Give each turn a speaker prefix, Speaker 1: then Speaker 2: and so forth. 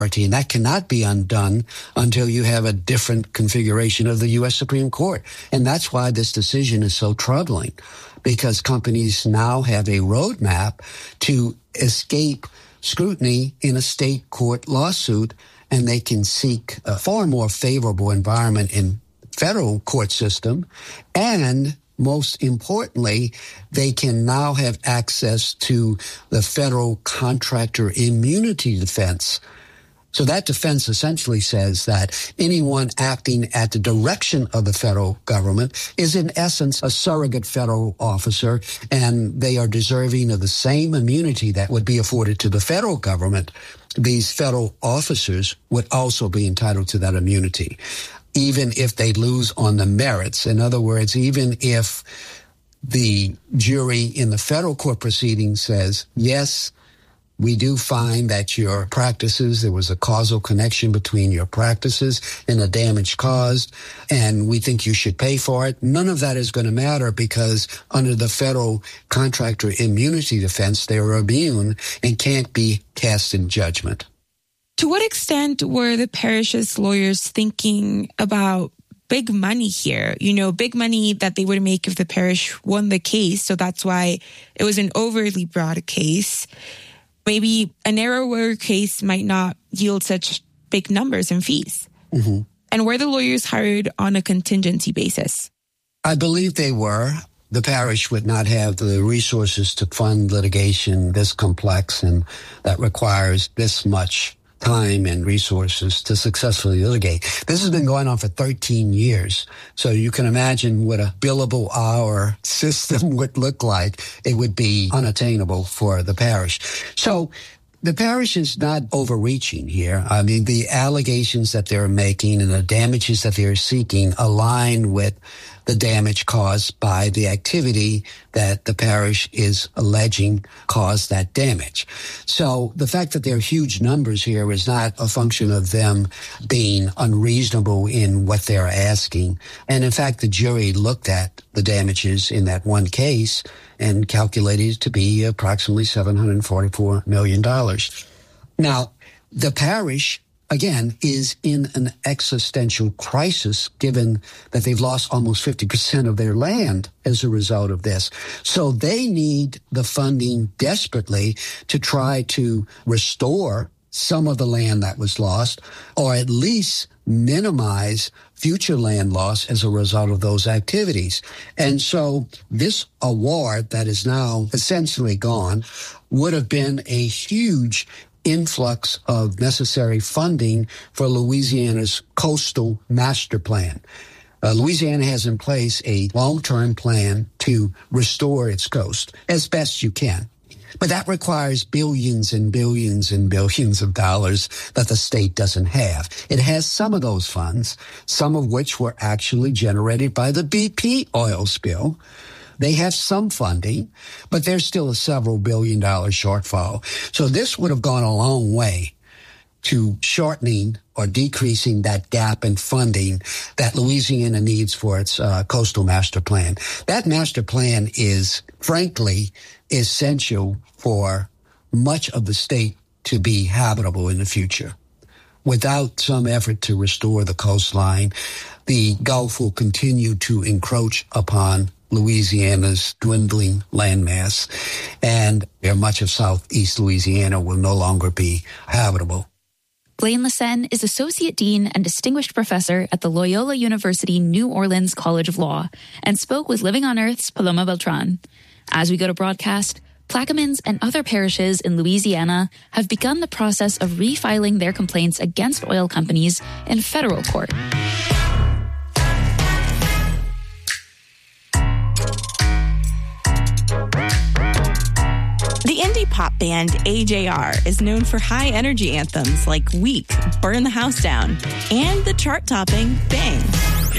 Speaker 1: And that cannot be undone until you have a different configuration of the U.S. Supreme Court. And that's why this decision is so troubling, because companies now have a roadmap to escape scrutiny in a state court lawsuit, and they can seek a far more favorable environment in federal court system. And most importantly, they can now have access to the federal contractor immunity defense. So that defense essentially says that anyone acting at the direction of the federal government is in essence a surrogate federal officer, and they are deserving of the same immunity that would be afforded to the federal government. These federal officers would also be entitled to that immunity, even if they lose on the merits. In other words, even if the jury in the federal court proceeding says, yes, we do find that your practices, there was a causal connection between your practices and the damage caused, and we think you should pay for it. None of that is going to matter, because under the federal contractor immunity defense, they are immune and can't be cast in judgment.
Speaker 2: To what extent were the parish's lawyers thinking about big money here? You know, big money that they would make if the parish won the case. So that's why it was an overly broad case. Maybe a narrower case might not yield such big numbers in fees. Mm-hmm. And were the lawyers hired on a contingency basis?
Speaker 1: I believe they were. The parish would not have the resources to fund litigation this complex and that requires this much time and resources to successfully litigate. This has been going on for 13 years. So you can imagine what a billable hour system would look like. It would be unattainable for the parish. So the parish is not overreaching here. I mean, the allegations that they're making and the damages that they're seeking align with the damage caused by the activity that the parish is alleging caused that damage. So the fact that there are huge numbers here is not a function of them being unreasonable in what they're asking. And in fact, the jury looked at the damages in that one case and calculated it to be approximately $744 million. Now, the parish, again, is in an existential crisis, given that they've lost almost 50% of their land as a result of this. So they need the funding desperately to try to restore some of the land that was lost, or at least minimize future land loss as a result of those activities. And so this award that is now essentially gone would have been a huge influx of necessary funding for Louisiana's coastal master plan. Louisiana has in place a long-term plan to restore its coast as best you can. But that requires billions and billions and billions of dollars that the state doesn't have. It has some of those funds, some of which were actually generated by the BP oil spill. They have some funding, but there's still a several billion-dollar shortfall. So this would have gone a long way to shortening or decreasing that gap in funding that Louisiana needs for its coastal master plan. That master plan is, frankly, essential for much of the state to be habitable in the future. Without some effort to restore the coastline, the Gulf will continue to encroach upon Louisiana's dwindling landmass, and much of southeast Louisiana will no longer be habitable.
Speaker 3: Blaine Lessen is Associate Dean and Distinguished Professor at the Loyola University New Orleans College of Law and spoke with Living on Earth's Paloma Beltran. As we go to broadcast, Plaquemines and other parishes in Louisiana have begun the process of refiling their complaints against oil companies in federal court.
Speaker 4: The indie pop band AJR is known for high-energy anthems like Weak, Burn the House Down, and the chart-topping Bang.